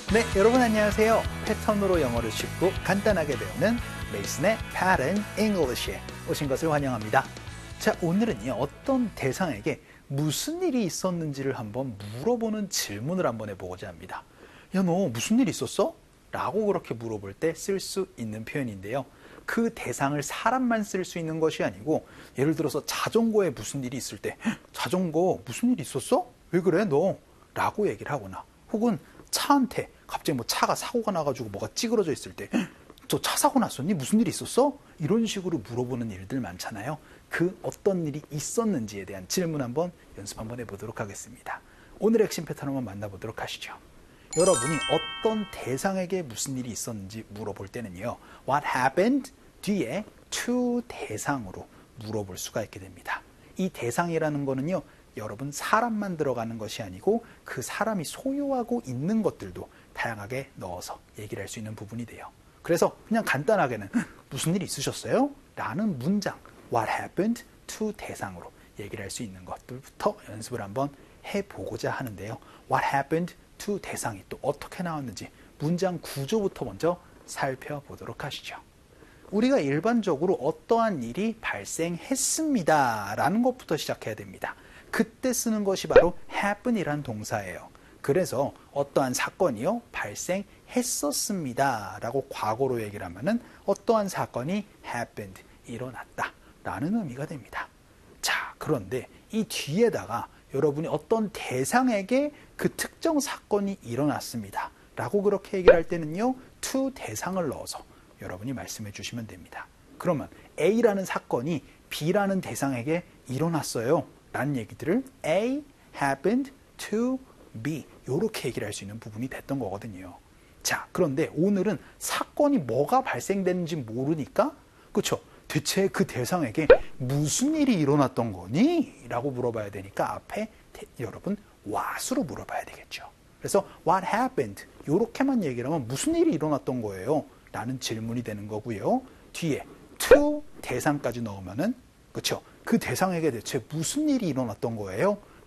네, 여러분 안녕하세요. 패턴으로 영어를 쉽고 간단하게 배우는 메이슨의 Pattern English에 오신 것을 환영합니다. 자, 오늘은요, 어떤 대상에게 무슨 일이 있었는지를 한번 물어보는 질문을 한번 해보고자 합니다. 야, 너 무슨 일 있었어? 라고 그렇게 물어볼 때 쓸 수 있는 표현인데요. 그 대상을 사람만 쓸 수 있는 것이 아니고, 예를 들어서 자전거에 무슨 일이 있을 때, 자전거 무슨 일 있었어? 왜 그래 너? 라고 얘기를 하거나, 혹은 차한테 갑자기 뭐 차가 사고가 나가지고 뭐가 찌그러져 있을 때, 저 차 사고 났었니? 무슨 일이 있었어? 이런 식으로 물어보는 일들 많잖아요. 그 어떤 일이 있었는지에 대한 질문 한번 연습 한번 해보도록 하겠습니다. 오늘의 핵심 패턴 한번 만나보도록 하시죠. 여러분이 어떤 대상에게 무슨 일이 있었는지 물어볼 때는요, What happened? 뒤에 to 대상으로 물어볼 수가 있게 됩니다. 이 대상이라는 거는요, 여러분 사람만 들어가는 것이 아니고 그 사람이 소유하고 있는 것들도 다양하게 넣어서 얘기를 할 수 있는 부분이 돼요. 그래서 그냥 간단하게는 무슨 일 있으셨어요? 라는 문장 What happened to 대상으로 얘기를 할 수 있는 것들부터 연습을 한번 해보고자 하는데요. What happened to 대상이 또 어떻게 나왔는지 문장 구조부터 먼저 살펴보도록 하시죠. 우리가 일반적으로 어떠한 일이 발생했습니다 라는 것부터 시작해야 됩니다. 그때 쓰는 것이 바로 happen이란 동사예요. 그래서 어떠한 사건이요 발생했었습니다 라고 과거로 얘기를 하면은 어떠한 사건이 happened, 일어났다 라는 의미가 됩니다. 자, 그런데 이 뒤에다가 여러분이 어떤 대상에게 그 특정 사건이 일어났습니다 라고 그렇게 얘기를 할 때는요, to 대상을 넣어서 여러분이 말씀해 주시면 됩니다. 그러면 A라는 사건이 B라는 대상에게 일어났어요 라는 얘기들을 A happened to B 이렇게 얘기를 할 수 있는 부분이 됐던 거거든요. 자, 그런데 오늘은 사건이 뭐가 발생됐는지 모르니까, 그렇죠? 대체 그 대상에게 무슨 일이 일어났던 거니? 라고 물어봐야 되니까 앞에 여러분 what으로 물어봐야 되겠죠. 그래서 what happened 이렇게만 얘기를 하면 무슨 일이 일어났던 거예요? 라는 질문이 되는 거고요. 뒤에 to 대상까지 넣으면은, 그렇죠? 그 대상에게 대체 무슨 일이 일어났던 거예요?